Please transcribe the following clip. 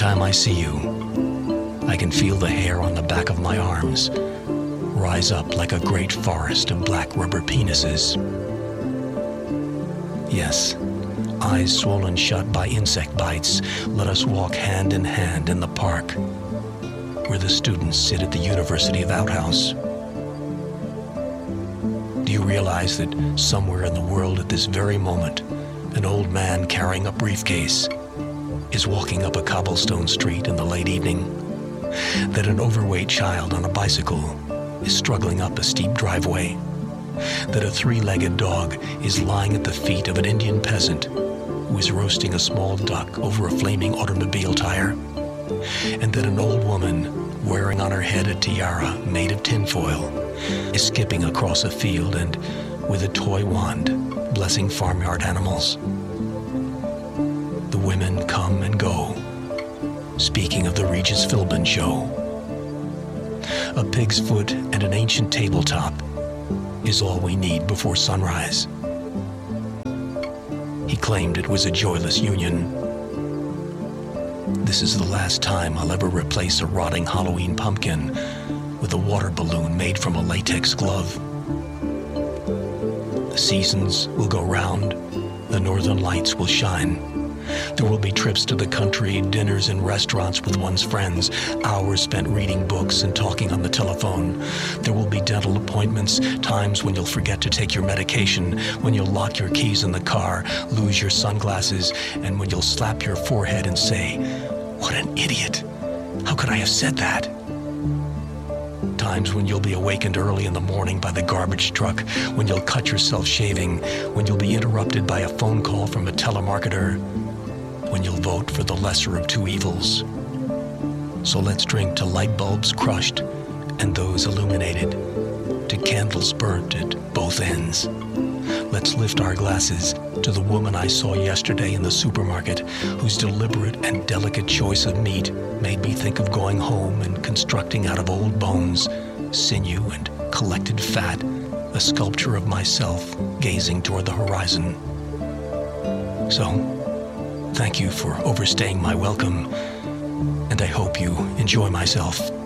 time I see you, I can feel the hair on the back of my arms rise up like a great forest of black rubber penises. Yes, eyes swollen shut by insect bites, let us walk hand in hand in the park, where the students sit at the University of Outhouse. Do you realize that somewhere in the world at this very moment, an old man carrying a briefcase is walking up a cobblestone street in the late evening? That an overweight child on a bicycle is struggling up a steep driveway? That a three-legged dog is lying at the feet of an Indian peasant who is roasting a small duck over a flaming automobile tire? And that an old woman wearing on her head a tiara made of tinfoil is skipping across a field and, with a toy wand, blessing farmyard animals? The women come and go, speaking of the Regis Philbin show. A pig's foot and an ancient tabletop is all we need before sunrise. He claimed it was a joyless union. This is the last time I'll ever replace a rotting Halloween pumpkin with a water balloon made from a latex glove. The seasons will go round, the northern lights will shine. There will be trips to the country, dinners in restaurants with one's friends, hours spent reading books and talking on the telephone. There will be dental appointments, times when you'll forget to take your medication, when you'll lock your keys in the car, lose your sunglasses, and when you'll slap your forehead and say, "What an idiot! How could I have said that?" Times when you'll be awakened early in the morning by the garbage truck, when you'll cut yourself shaving, when you'll be interrupted by a phone call from a telemarketer, when you'll vote for the lesser of two evils. So let's drink to light bulbs crushed and those illuminated, to candles burnt at both ends. Let's lift our glasses to the woman I saw yesterday in the supermarket, whose deliberate and delicate choice of meat made me think of going home and constructing out of old bones, sinew, and collected fat a sculpture of myself gazing toward the horizon. So, thank you for overstaying my welcome, and I hope you enjoy myself.